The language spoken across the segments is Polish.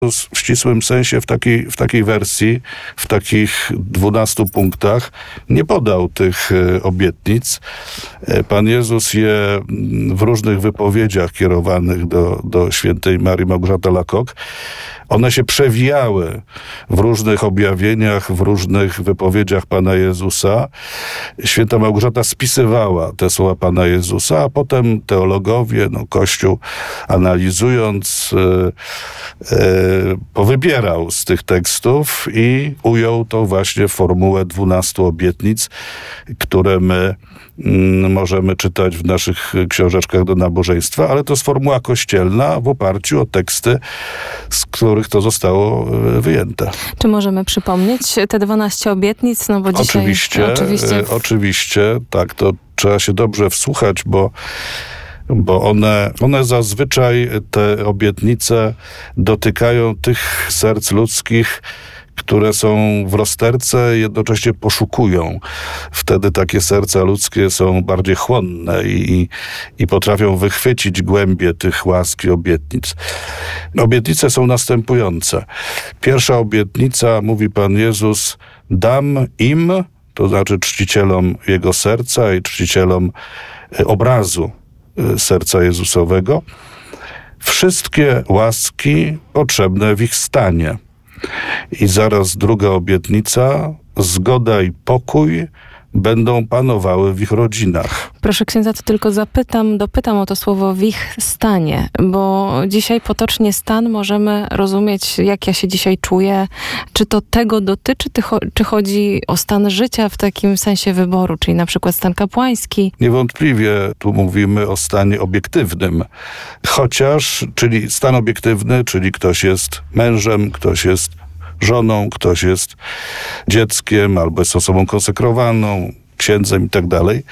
W ścisłym sensie w takiej wersji, w takich 12 punktach nie podał tych obietnic. Pan Jezus je w różnych wypowiedziach kierowanych do świętej Marii Małgorzaty Alacoque. One się przewijały w różnych objawieniach, w różnych wypowiedziach Pana Jezusa. Święta Małgorzata spisywała te słowa Pana Jezusa, a potem teologowie, Kościół analizując, powybierał z tych tekstów i ujął to właśnie w formułę 12 obietnic, które my możemy czytać w naszych książeczkach do nabożeństwa, ale to jest formuła kościelna w oparciu o teksty, z których to zostało wyjęte. Czy możemy przypomnieć te 12 obietnic? No bo dzisiaj... Oczywiście, tak, to trzeba się dobrze wsłuchać, bo one zazwyczaj, te obietnice, dotykają tych serc ludzkich, które są w rozterce, jednocześnie poszukują. Wtedy takie serca ludzkie są bardziej chłonne i potrafią wychwycić głębie tych łaski obietnic. Obietnice są następujące. Pierwsza obietnica, mówi Pan Jezus, dam im, to znaczy czcicielom Jego serca i czcicielom obrazu serca Jezusowego, wszystkie łaski potrzebne w ich stanie. I zaraz druga obietnica, zgoda i pokój będą panowały w ich rodzinach. Proszę księdza, to tylko dopytam o to słowo w ich stanie, bo dzisiaj potocznie stan możemy rozumieć, jak ja się dzisiaj czuję. Czy to tego dotyczy, czy chodzi o stan życia w takim sensie wyboru, czyli na przykład stan kapłański? Niewątpliwie tu mówimy o stanie obiektywnym. Czyli stan obiektywny, czyli ktoś jest mężem, ktoś jest żoną, ktoś jest dzieckiem albo jest osobą konsekrowaną, księdzem i tak dalej.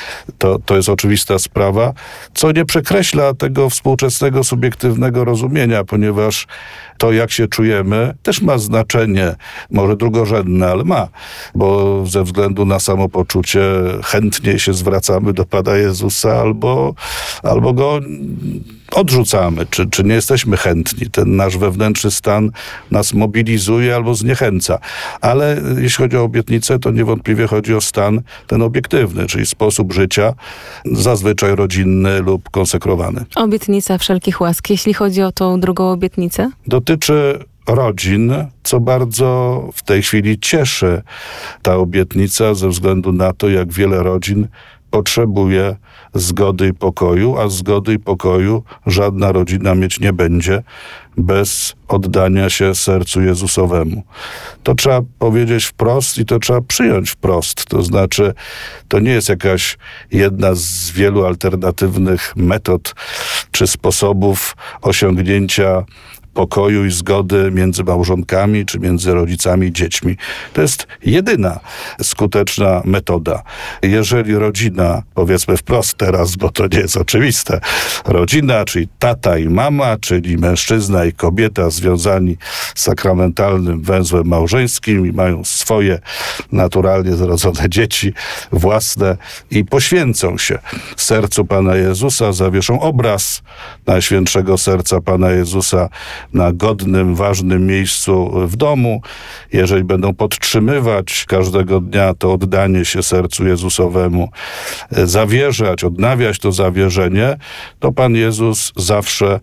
To jest oczywista sprawa, co nie przekreśla tego współczesnego subiektywnego rozumienia, ponieważ to, jak się czujemy, też ma znaczenie, może drugorzędne, ale ma, bo ze względu na samopoczucie chętniej się zwracamy do Pana Jezusa albo go odrzucamy, czy nie jesteśmy chętni. Ten nasz wewnętrzny stan nas mobilizuje albo zniechęca. Ale jeśli chodzi o obietnicę, to niewątpliwie chodzi o stan ten obiektywny, czyli sposób życia, zazwyczaj rodzinny lub konsekrowany. Obietnica wszelkich łask. Jeśli chodzi o tą drugą obietnicę? Dotyczy rodzin, co bardzo w tej chwili cieszy ta obietnica ze względu na to, jak wiele rodzin potrzebuje zgody i pokoju, a zgody i pokoju żadna rodzina mieć nie będzie bez oddania się sercu Jezusowemu. To trzeba powiedzieć wprost i to trzeba przyjąć wprost. To znaczy, to nie jest jakaś jedna z wielu alternatywnych metod czy sposobów osiągnięcia pokoju i zgody między małżonkami czy między rodzicami i dziećmi. To jest jedyna skuteczna metoda. Jeżeli rodzina, powiedzmy wprost teraz, bo to nie jest oczywiste, rodzina, czyli tata i mama, czyli mężczyzna i kobieta związani sakramentalnym węzłem małżeńskim i mają swoje naturalnie zrodzone dzieci własne i poświęcą się sercu Pana Jezusa, zawieszą obraz Najświętszego Serca Pana Jezusa na godnym, ważnym miejscu w domu. Jeżeli będą podtrzymywać każdego dnia to oddanie się sercu Jezusowemu, zawierzać, odnawiać to zawierzenie, to Pan Jezus zawsze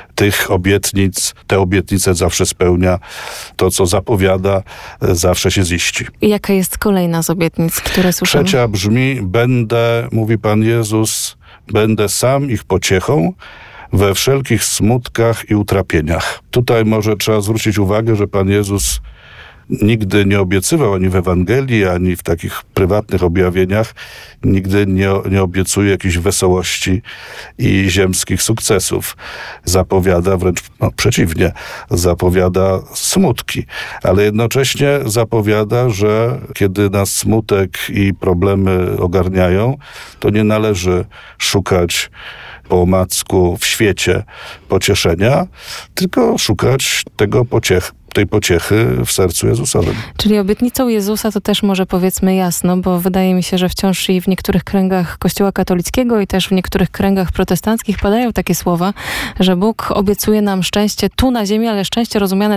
te obietnice zawsze spełnia. To, co zapowiada, zawsze się ziści. I jaka jest kolejna z obietnic, które słyszymy? Trzecia brzmi, mówi Pan Jezus, będę sam ich pociechą we wszelkich smutkach i utrapieniach. Tutaj może trzeba zwrócić uwagę, że Pan Jezus nigdy nie obiecywał ani w Ewangelii, ani w takich prywatnych objawieniach, nigdy nie obiecuje jakiejś wesołości i ziemskich sukcesów. Zapowiada wręcz przeciwnie, zapowiada smutki, ale jednocześnie zapowiada, że kiedy nas smutek i problemy ogarniają, to nie należy szukać po omacku w świecie pocieszenia, tylko szukać tej pociechy w sercu Jezusowym. Czyli obietnicą Jezusa to też może powiedzmy jasno, bo wydaje mi się, że wciąż i w niektórych kręgach Kościoła katolickiego i też w niektórych kręgach protestanckich padają takie słowa, że Bóg obiecuje nam szczęście tu na ziemi, ale szczęście rozumiane